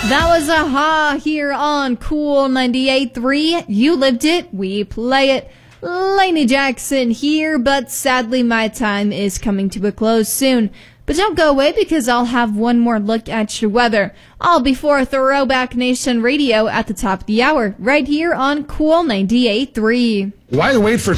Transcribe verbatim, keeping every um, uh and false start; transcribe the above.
That was a-ha here on Cool ninety-eight point three. You lived it, we play it. Lainey Jackson here, but sadly my time is coming to a close soon. But don't go away because I'll have one more look at your weather. All before Throwback Nation Radio at the top of the hour, right here on Cool ninety-eight point three. Why wait for